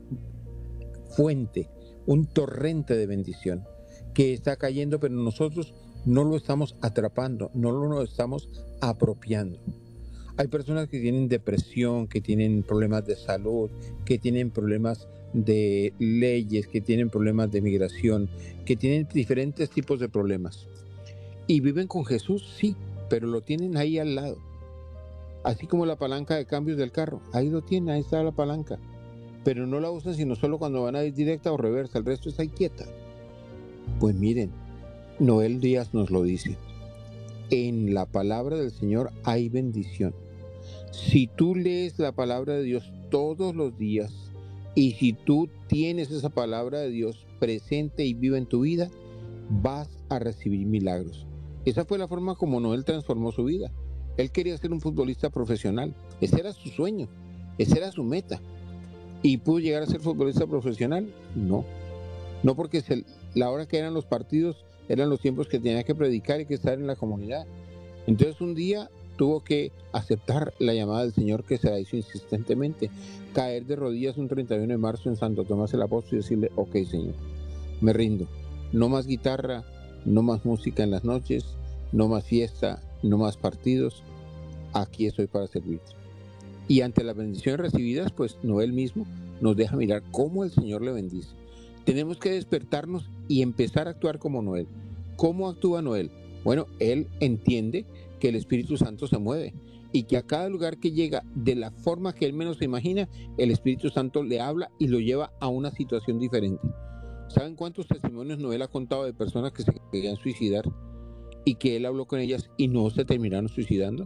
fuente, un torrente de bendición que está cayendo, pero nosotros no lo estamos atrapando, no lo estamos apropiando. Hay personas que tienen depresión, que tienen problemas de salud, que tienen problemas de leyes, que tienen problemas de migración, que tienen diferentes tipos de problemas. Y viven con Jesús, sí, pero lo tienen ahí al lado. Así como la palanca de cambios del carro, ahí lo tienen, ahí está la palanca. Pero no la usan sino solo cuando van a ir directa o reversa, el resto está ahí quieta. Pues miren, Noel Díaz nos lo dice. En la palabra del Señor hay bendición. Si tú lees la palabra de Dios todos los días y si tú tienes esa palabra de Dios presente y viva en tu vida, vas a recibir milagros. Esa fue la forma como Noel transformó su vida. Él quería ser un futbolista profesional. Ese era su sueño, esa era su meta. ¿Y pudo llegar a ser futbolista profesional? No. No, porque se, la hora que eran los partidos eran los tiempos que tenía que predicar y que estar en la comunidad. Entonces un día tuvo que aceptar la llamada del Señor, que se la hizo insistentemente, caer de rodillas un treinta y uno de marzo en Santo Tomás el Apóstol y decirle: ok, Señor, me rindo. No más guitarra, no más música en las noches, no más fiesta, no más partidos. Aquí estoy para servirte. Y ante las bendiciones recibidas, pues Noel mismo nos deja mirar cómo el Señor le bendice. Tenemos que despertarnos y empezar a actuar como Noel. ¿Cómo actúa Noel? Bueno, él entiende que el Espíritu Santo se mueve y que a cada lugar que llega, de la forma que él menos se imagina, el Espíritu Santo le habla y lo lleva a una situación diferente. ¿Saben cuántos testimonios Noel ha contado de personas que se querían suicidar y que él habló con ellas y no se terminaron suicidando?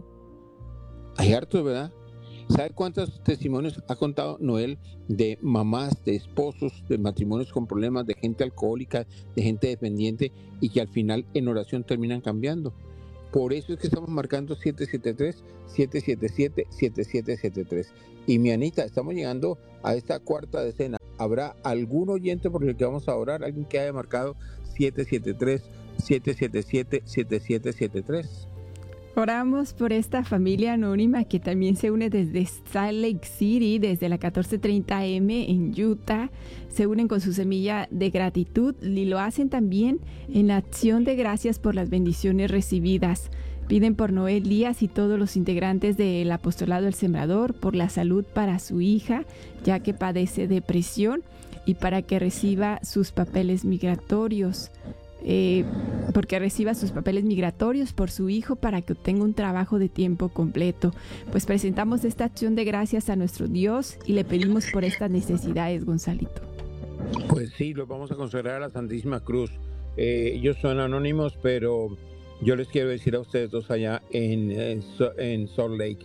Hay hartos, ¿verdad? ¿Sabe cuántos testimonios ha contado Noel de mamás, de esposos, de matrimonios con problemas, de gente alcohólica, de gente dependiente y que al final en oración terminan cambiando? Por eso es que estamos marcando siete siete tres, siete siete siete, siete siete siete tres. Y mi Anita, estamos llegando a esta cuarta decena. ¿Habrá algún oyente por el que vamos a orar? ¿Alguien que haya marcado siete siete tres, siete siete siete, siete siete siete tres? Oramos por esta familia anónima que también se une desde Salt Lake City, desde la catorce treinta A M en Utah. Se unen con su semilla de gratitud y lo hacen también en acción de gracias por las bendiciones recibidas. Piden por Noel Díaz y todos los integrantes del Apostolado El Sembrador, por la salud para su hija, ya que padece depresión, y para que reciba sus papeles migratorios. Eh, porque reciba sus papeles migratorios por su hijo para que obtenga un trabajo de tiempo completo. Pues presentamos esta acción de gracias a nuestro Dios y le pedimos por estas necesidades, Gonzalito. Pues sí, los vamos a consagrar a la Santísima Cruz. Eh, ellos son anónimos, pero yo les quiero decir a ustedes dos allá en, en, en Salt Lake: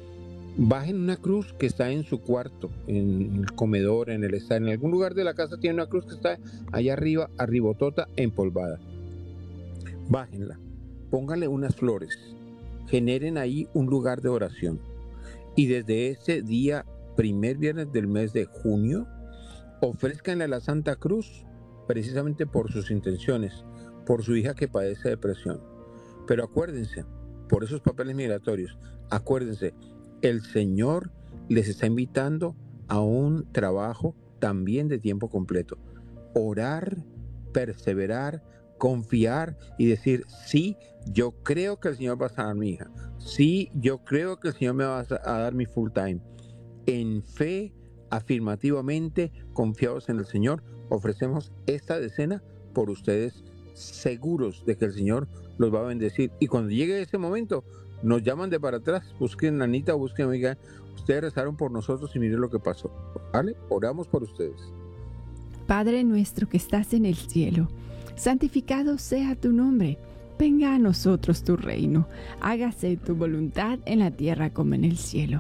bajen una cruz que está en su cuarto, en el comedor, en el estar, en algún lugar de la casa tiene una cruz que está allá arriba, arribotota, empolvada. Bájenla, pónganle unas flores, generen ahí un lugar de oración. Y desde ese día, primer viernes del mes de junio, ofrézcanle a la Santa Cruz precisamente por sus intenciones, por su hija que padece depresión. Pero acuérdense, por esos papeles migratorios, acuérdense, el Señor les está invitando a un trabajo también de tiempo completo. Orar, perseverar, confiar y decir: sí, yo creo que el Señor va a sanar a mi hija. Sí, yo creo que el Señor me va a dar mi full time. En fe, afirmativamente, confiados en el Señor, ofrecemos esta decena por ustedes, seguros de que el Señor los va a bendecir. Y cuando llegue ese momento, nos llaman de para atrás, busquen a Anita, busquen a amiga, ustedes rezaron por nosotros y miren lo que pasó, ¿vale? Oramos por ustedes. Padre nuestro que estás en el cielo, santificado sea tu nombre, venga a nosotros tu reino, hágase tu voluntad en la tierra como en el cielo.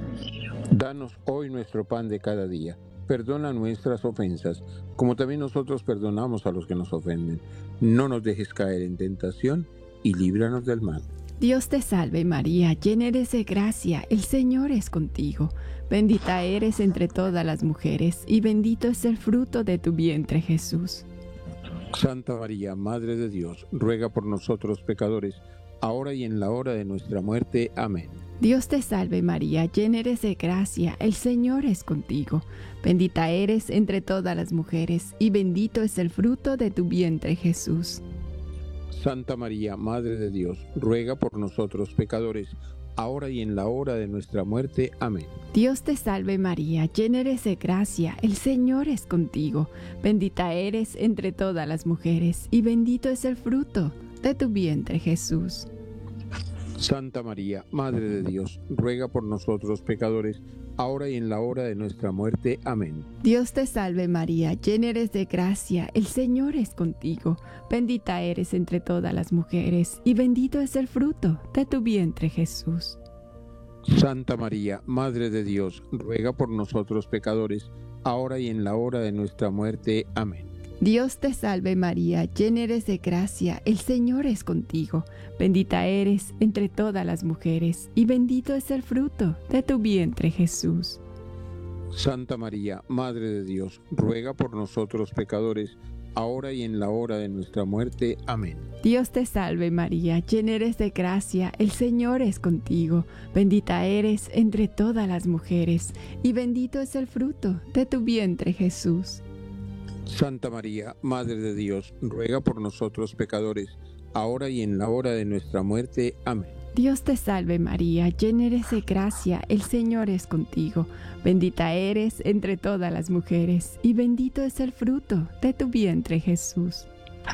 Danos hoy nuestro pan de cada día, perdona nuestras ofensas, como también nosotros perdonamos a los que nos ofenden. No nos dejes caer en tentación y líbranos del mal. Dios te salve María, llena eres de gracia, el Señor es contigo. Bendita eres entre todas las mujeres, y bendito es el fruto de tu vientre, Jesús. Santa María, Madre de Dios, ruega por nosotros pecadores, ahora y en la hora de nuestra muerte. Amén. Dios te salve María, llena eres de gracia, el Señor es contigo. Bendita eres entre todas las mujeres, y bendito es el fruto de tu vientre, Jesús. Santa María, Madre de Dios, ruega por nosotros pecadores, ahora y en la hora de nuestra muerte. Amén. Dios te salve María, llena eres de gracia, el Señor es contigo. Bendita eres entre todas las mujeres, y bendito es el fruto de tu vientre, Jesús. Santa María, Madre de Dios, ruega por nosotros pecadores, ahora y en la hora de nuestra muerte. Amén. Dios te salve María, llena eres de gracia, el Señor es contigo. Bendita eres entre todas las mujeres, y bendito es el fruto de tu vientre, Jesús. Santa María, Madre de Dios, ruega por nosotros pecadores, ahora y en la hora de nuestra muerte. Amén. Dios te salve María, llena eres de gracia, el Señor es contigo. Bendita eres entre todas las mujeres, y bendito es el fruto de tu vientre, Jesús. Santa María, Madre de Dios, ruega por nosotros pecadores, ahora y en la hora de nuestra muerte. Amén. Dios te salve María, llena eres de gracia, el Señor es contigo. Bendita eres entre todas las mujeres, y bendito es el fruto de tu vientre Jesús. Santa María, Madre de Dios, ruega por nosotros pecadores, ahora y en la hora de nuestra muerte. Amén. Dios te salve María, llena eres de gracia, el Señor es contigo. Bendita eres entre todas las mujeres, y bendito es el fruto de tu vientre Jesús.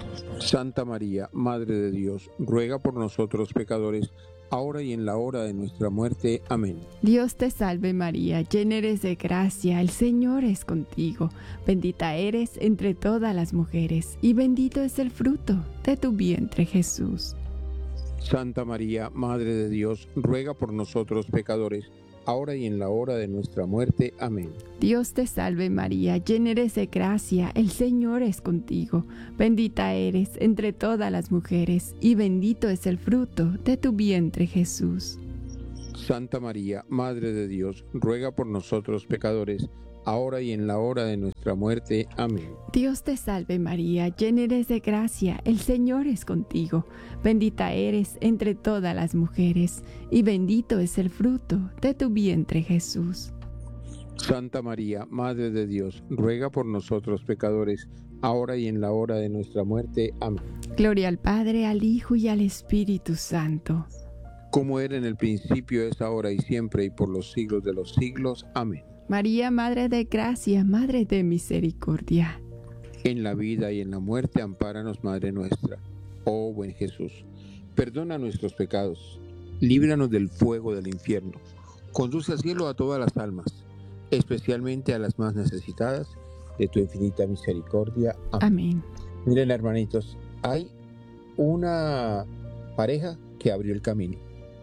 Santa María, Madre de Dios, ruega por nosotros pecadores, ahora y en la hora de nuestra muerte. Amén. Dios te salve María, llena eres de gracia, el Señor es contigo. Bendita eres entre todas las mujeres, y bendito es el fruto de tu vientre Jesús. Santa María, Madre de Dios, ruega por nosotros pecadores, ahora y en la hora de nuestra muerte. Amén. Dios te salve María, llena eres de gracia, el Señor es contigo. Bendita eres entre todas las mujeres, y bendito es el fruto de tu vientre Jesús. Santa María, Madre de Dios, ruega por nosotros pecadores, ahora y en la hora de nuestra muerte. Amén. Dios te salve María, llena eres de gracia, el Señor es contigo. Bendita eres entre todas las mujeres, y bendito es el fruto de tu vientre Jesús. Santa María, Madre de Dios, ruega por nosotros pecadores, ahora y en la hora de nuestra muerte. Amén. Gloria al Padre, al Hijo y al Espíritu Santo. Como era en el principio, es ahora y siempre, y por los siglos de los siglos. Amén. María, Madre de Gracia, Madre de Misericordia. En la vida y en la muerte, ampáranos, Madre nuestra. Oh buen Jesús, perdona nuestros pecados, líbranos del fuego del infierno, conduce al cielo a todas las almas, especialmente a las más necesitadas de tu infinita misericordia. Amén. Amén. Miren, hermanitos, hay una pareja que abrió el camino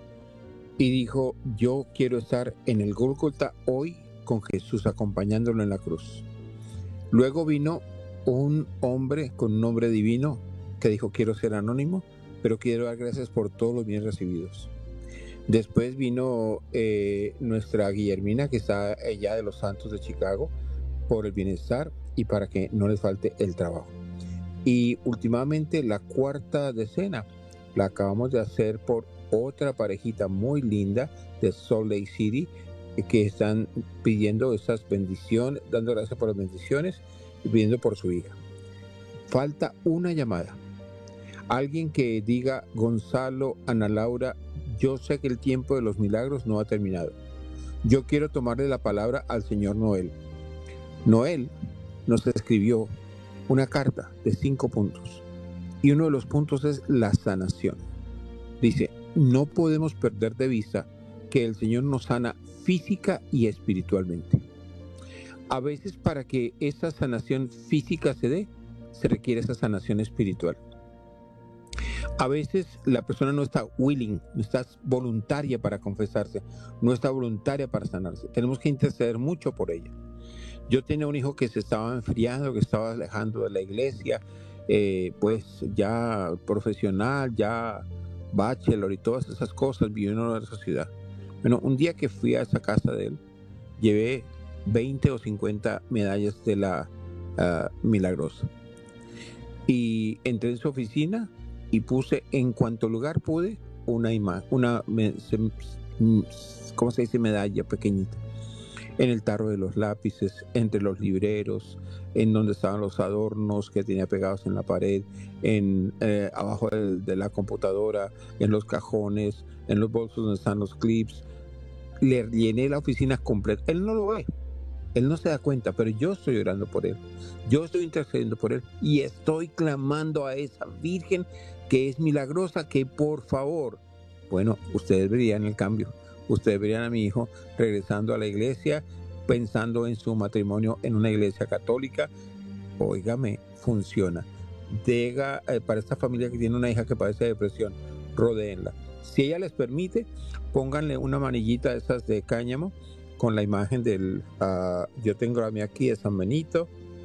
y dijo: yo quiero estar en el Gólgota hoy con Jesús, acompañándolo en la cruz. Luego vino un hombre con un nombre divino que dijo: quiero ser anónimo, pero quiero dar gracias por todos los bienes recibidos. Después vino eh, nuestra Guillermina, que está allá de los Santos de Chicago, por el bienestar y para que no les falte el trabajo. Y últimamente la cuarta decena la acabamos de hacer por otra parejita muy linda de Salt Lake City, que están pidiendo esas bendiciones, dando gracias por las bendiciones y pidiendo por su hija. Falta una llamada. Alguien que diga: Gonzalo, Ana Laura, yo sé que el tiempo de los milagros no ha terminado. Yo quiero tomarle la palabra al señor Noel. Noel nos escribió una carta de cinco puntos. Y uno de los puntos es la sanación. Dice: no podemos perder de vista que el Señor nos sana física y espiritualmente. A veces, para que esa sanación física se dé, se requiere esa sanación espiritual. A veces la persona no está willing, no está voluntaria para confesarse, no está voluntaria para sanarse. Tenemos que interceder mucho por ella. Yo tenía un hijo que se estaba enfriando, que estaba alejando de la iglesia, eh, pues ya profesional, ya bachelor y todas esas cosas, vivió en una sociedad. Bueno, un día que fui a esa casa de él, llevé veinte o cincuenta medallas de la uh, Milagrosa. Y entré en su oficina y puse, en cuanto lugar pude, una imagen, una, ¿cómo se dice? Medalla pequeñita. En el tarro de los lápices, entre los libreros, en donde estaban los adornos que tenía pegados en la pared, en eh, abajo de, de la computadora, en los cajones, en los bolsos donde están los clips. Le llené la oficina completa. Él no lo ve, él no se da cuenta, pero yo estoy orando por él. Yo estoy intercediendo por él y estoy clamando a esa Virgen que es milagrosa, que por favor, bueno, ustedes verían el cambio. Ustedes verían a mi hijo regresando a la iglesia, pensando en su matrimonio en una iglesia católica. Óigame, funciona. Dega, eh, para esta familia que tiene una hija que padece de depresión, rodéenla. Si ella les permite, pónganle una manillita de esas de cáñamo con la imagen del, uh, yo tengo la mía aquí, de San Benito,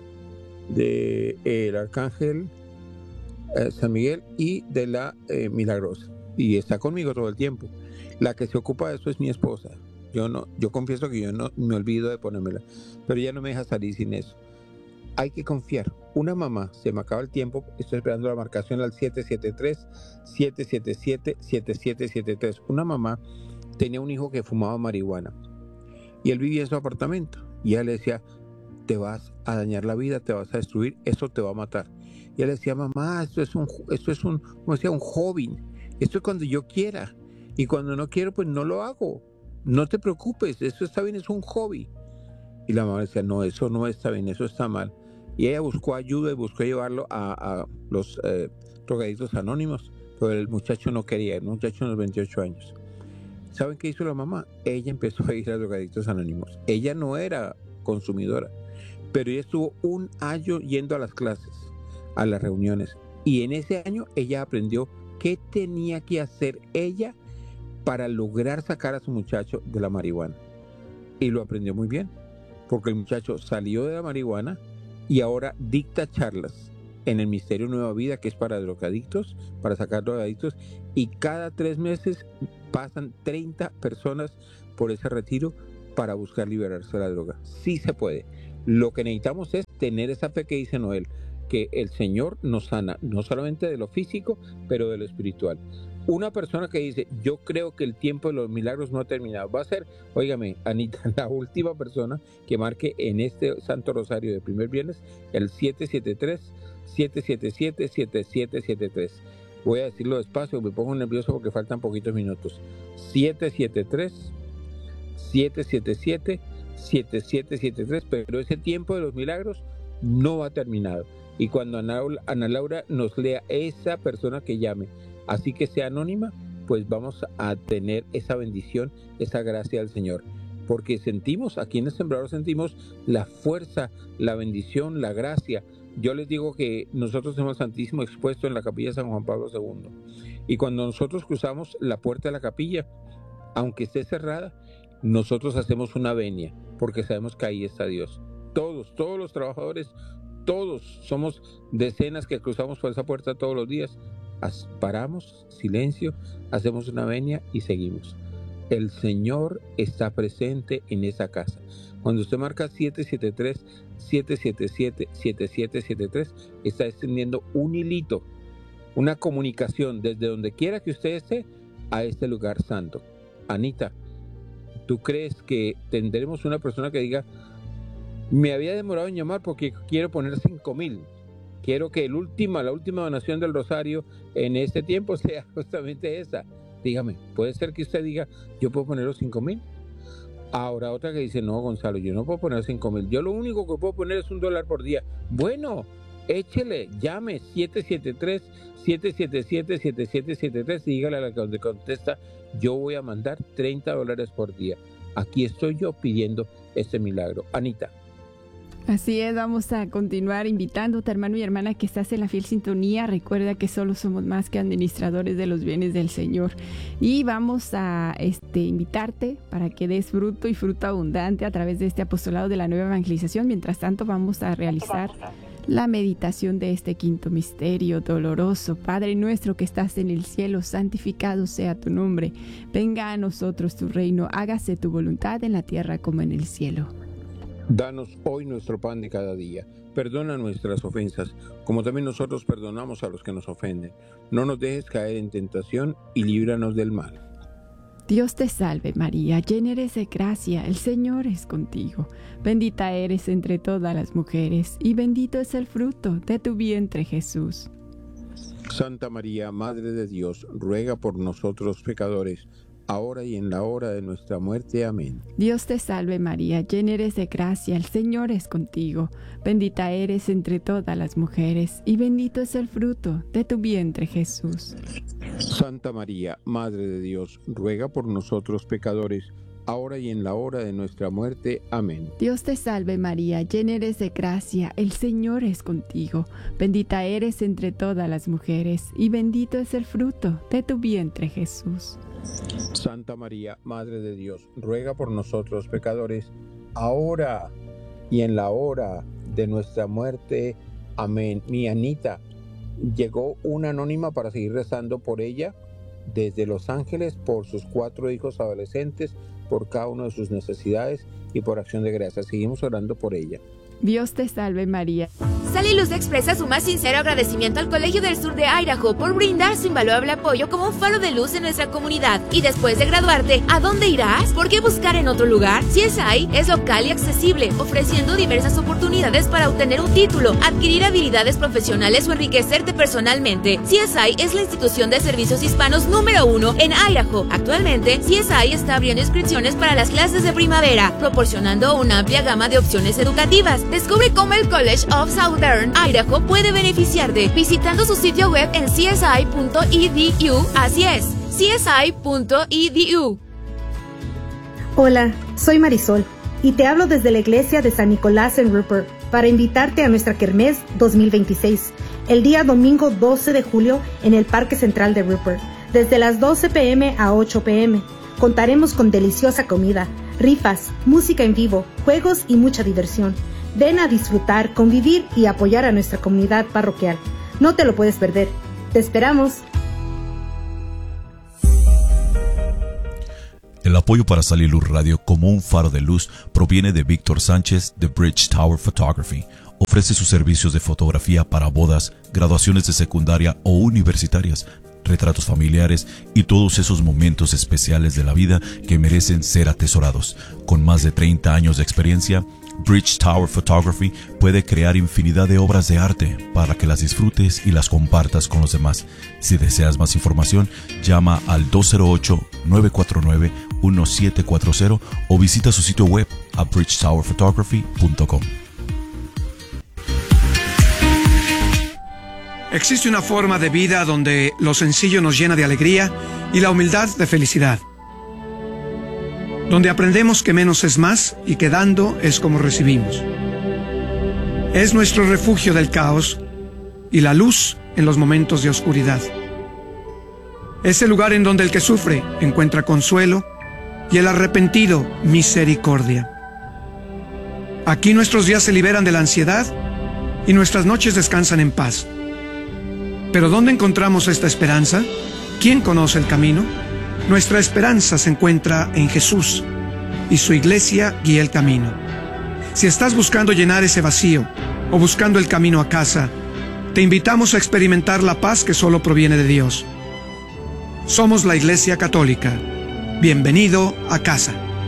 de eh, el Arcángel eh, San Miguel y de la eh, Milagrosa. Y está conmigo todo el tiempo. La que se ocupa de eso es mi esposa. yo no, yo confieso que yo no me olvido de ponérmela, pero ella no me deja salir sin eso. Hay que confiar. Una mamá, se me acaba el tiempo, estoy esperando la marcación al siete siete tres, siete siete siete, siete siete siete tres. Una mamá tenía un hijo que fumaba marihuana y él vivía en su apartamento y ella le decía, te vas a dañar la vida, te vas a destruir, eso te va a matar. Y él decía, mamá, esto es un, esto es un, como decía, un hobby, esto es cuando yo quiera, y cuando no quiero, pues no lo hago, no te preocupes, eso está bien, es un hobby. Y la mamá decía, no, eso no está bien, eso está mal. Y ella buscó ayuda y buscó llevarlo a, a los eh, drogadictos anónimos, pero el muchacho no quería, el muchacho de unos veintiocho años. ¿Saben qué hizo la mamá? Ella empezó a ir a drogadictos anónimos. Ella no era consumidora, pero ella estuvo un año yendo a las clases, a las reuniones, y en ese año ella aprendió qué tenía que hacer ella para lograr sacar a su muchacho de la marihuana, y lo aprendió muy bien, porque el muchacho salió de la marihuana y ahora dicta charlas en el Ministerio Nueva Vida, que es para drogadictos, para sacar drogadictos, y cada tres meses pasan treinta personas por ese retiro para buscar liberarse de la droga. Sí se puede. Lo que necesitamos es tener esa fe que dice Noel, que el Señor nos sana, no solamente de lo físico, pero de lo espiritual. Una persona que dice, yo creo que el tiempo de los milagros no ha terminado, va a ser, óigame, Anita, la última persona que marque en este Santo Rosario de primer viernes, el siete siete tres, siete siete siete, siete siete siete tres. Voy a decirlo despacio, me pongo nervioso porque faltan poquitos minutos. siete siete tres, siete siete siete, siete siete siete tres, pero ese tiempo de los milagros no ha terminado. Y cuando Ana, Ana Laura nos lea esa persona que llame, así que sea anónima, pues vamos a tener esa bendición, esa gracia del Señor. Porque sentimos, aquí en el Sembrador sentimos la fuerza, la bendición, la gracia. Yo les digo que nosotros tenemos el Santísimo expuesto en la capilla de San Juan Pablo segundo. Y cuando nosotros cruzamos la puerta de la capilla, aunque esté cerrada, nosotros hacemos una venia, porque sabemos que ahí está Dios. Todos, todos los trabajadores, todos somos decenas que cruzamos por esa puerta todos los días. Paramos, silencio, hacemos una venia y seguimos. El Señor está presente en esa casa. Cuando usted marca siete siete tres, siete siete siete, siete siete siete tres, está extendiendo un hilito, una comunicación desde donde quiera que usted esté a este lugar santo. Anita, ¿tú crees que tendremos una persona que diga, me había demorado en llamar porque quiero poner cinco mil? Quiero que el última, la última donación del Rosario en este tiempo sea justamente esa. Dígame, ¿puede ser que usted diga, yo puedo poner los cinco mil? Ahora otra que dice, no, Gonzalo, yo no puedo poner cinco mil. Yo lo único que puedo poner es un dólar por día. Bueno, échele, llame siete siete tres, siete siete siete, siete siete siete tres y dígale a la que contesta, yo voy a mandar treinta dólares por día. Aquí estoy yo pidiendo este milagro. Anita. Así es, vamos a continuar invitándote, hermano y hermana, que estás en la fiel sintonía. Recuerda que solo somos más que administradores de los bienes del Señor. Y vamos a este, invitarte para que des fruto y fruto abundante a través de este apostolado de la nueva evangelización. Mientras tanto, vamos a realizar la meditación de este quinto misterio doloroso. Padre nuestro que estás en el cielo, santificado sea tu nombre. Venga a nosotros tu reino, hágase tu voluntad en la tierra como en el cielo. Danos hoy nuestro pan de cada día. Perdona nuestras ofensas, como también nosotros perdonamos a los que nos ofenden. No nos dejes caer en tentación y líbranos del mal. Dios te salve María, llena eres de gracia, el Señor es contigo. Bendita eres entre todas las mujeres, y bendito es el fruto de tu vientre Jesús. Santa María, Madre de Dios, ruega por nosotros pecadores, ahora y en la hora de nuestra muerte. Amén. Dios te salve María, llena eres de gracia, el Señor es contigo. Bendita eres entre todas las mujeres, y bendito es el fruto de tu vientre Jesús. Santa María, Madre de Dios, ruega por nosotros pecadores, ahora y en la hora de nuestra muerte. Amén. Dios te salve María, llena eres de gracia, el Señor es contigo. Bendita eres entre todas las mujeres, y bendito es el fruto de tu vientre Jesús. Santa María, Madre de Dios, ruega por nosotros pecadores, ahora y en la hora de nuestra muerte. Amén. Mi Anita, llegó una anónima para seguir rezando por ella desde Los Ángeles, por sus cuatro hijos adolescentes, por cada una de sus necesidades y por acción de gracias. Seguimos orando por ella. Dios te salve María. Sal y Luz expresa su más sincero agradecimiento al Colegio del Sur de Idaho por brindar su invaluable apoyo como un faro de luz en nuestra comunidad. Y después de graduarte, ¿a dónde irás? ¿Por qué buscar en otro lugar? C S I es local y accesible, ofreciendo diversas oportunidades para obtener un título, adquirir habilidades profesionales o enriquecerte personalmente. C S I es la institución de servicios hispanos número uno en Idaho. Actualmente, C S I está abriendo inscripciones para las clases de primavera, proporcionando una amplia gama de opciones educativas. Descubre cómo el College of Southern Idaho puede beneficiarte visitando su sitio web en c s i punto e d u. Así es, c s i punto e d u. Hola, soy Marisol y te hablo desde la iglesia de San Nicolás en Rupert para invitarte a nuestra Kermés dos mil veintiséis, el día domingo doce de julio en el Parque Central de Rupert, desde las doce p m a ocho p m Contaremos con deliciosa comida, rifas, música en vivo, juegos y mucha diversión. Ven a disfrutar, convivir y apoyar a nuestra comunidad parroquial. No te lo puedes perder. ¡Te esperamos! El apoyo para Sal y Luz Radio como un faro de luz proviene de Víctor Sánchez de Bridge Tower Photography. Ofrece sus servicios de fotografía para bodas, graduaciones de secundaria o universitarias, retratos familiares y todos esos momentos especiales de la vida que merecen ser atesorados. Con más de treinta años de experiencia, Bridge Tower Photography puede crear infinidad de obras de arte para que las disfrutes y las compartas con los demás. Si deseas más información, llama al dos cero ocho, nueve cuatro nueve, uno siete cuatro cero o visita su sitio web a bridge tower photography punto com. Existe una forma de vida donde lo sencillo nos llena de alegría y la humildad de felicidad. Donde aprendemos que menos es más y que dando es como recibimos. Es nuestro refugio del caos y la luz en los momentos de oscuridad. Es el lugar en donde el que sufre encuentra consuelo y el arrepentido misericordia. Aquí nuestros días se liberan de la ansiedad y nuestras noches descansan en paz. ¿Pero dónde encontramos esta esperanza? ¿Quién conoce el camino? Nuestra esperanza se encuentra en Jesús y su iglesia guía el camino. Si estás buscando llenar ese vacío o buscando el camino a casa, te invitamos a experimentar la paz que solo proviene de Dios. Somos la Iglesia Católica. Bienvenido a casa.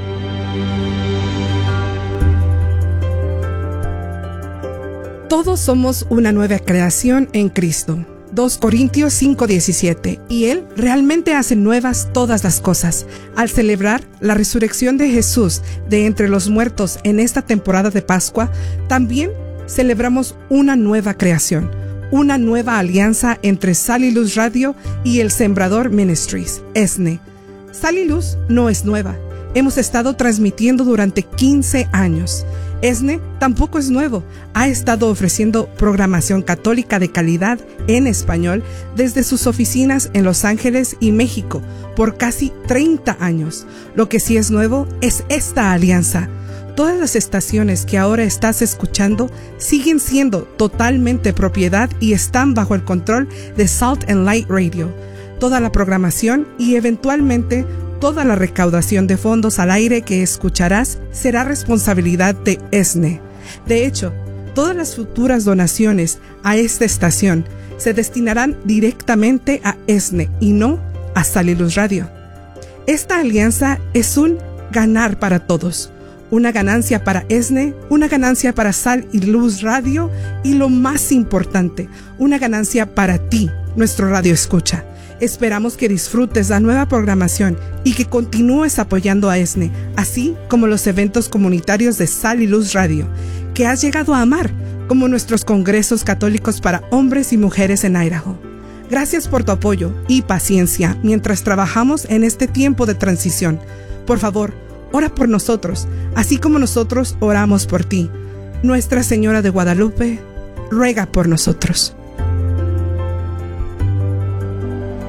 Todos somos una nueva creación en Cristo. dos Corintios cinco diecisiete, y Él realmente hace nuevas todas las cosas. Al celebrar la resurrección de Jesús de entre los muertos en esta temporada de Pascua, también celebramos una nueva creación, una nueva alianza entre Sal y Luz Radio y el Sembrador Ministries, E S N E. Sal y Luz no es nueva, hemos estado transmitiendo durante quince años. E S N E tampoco es nuevo, ha estado ofreciendo programación católica de calidad en español desde sus oficinas en Los Ángeles y México por casi treinta años. Lo que sí es nuevo es esta alianza. Todas las estaciones que ahora estás escuchando siguen siendo totalmente propiedad y están bajo el control de Salt and Light Radio. Toda la programación y eventualmente toda la recaudación de fondos al aire que escucharás será responsabilidad de E S N E. De hecho, todas las futuras donaciones a esta estación se destinarán directamente a E S N E y no a Sal y Luz Radio. Esta alianza es un ganar para todos. Una ganancia para E S N E, una ganancia para Sal y Luz Radio y lo más importante, una ganancia para ti, nuestro radio escucha. Esperamos que disfrutes la nueva programación y que continúes apoyando a E S N E, así como los eventos comunitarios de Sal y Luz Radio, que has llegado a amar, como nuestros congresos católicos para hombres y mujeres en Idaho. Gracias por tu apoyo y paciencia mientras trabajamos en este tiempo de transición. Por favor, ora por nosotros, así como nosotros oramos por ti. Nuestra Señora de Guadalupe, ruega por nosotros.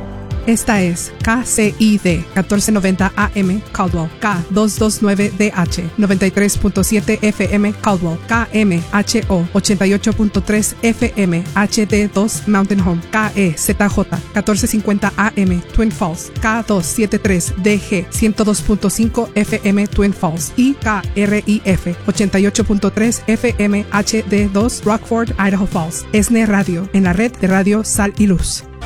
Esta es K C I D catorce noventa A M Caldwell, K doscientos veintinueve D H noventa y tres punto siete F M Caldwell, K M H O ochenta y ocho punto tres F M H D dos Mountain Home, K E Z J catorce cincuenta A M Twin Falls, K doscientos setenta y tres D G ciento dos punto cinco F M Twin Falls y K R I F ochenta y ocho punto tres F M H D dos Rockford, Idaho Falls. ESNE Radio, en la red de Radio Sal y Luz.